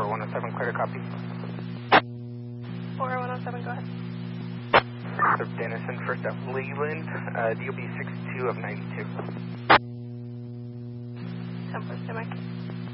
4107, clear to copy. 4107, go ahead. Denison, first up, Leland, DOB 62 of 92.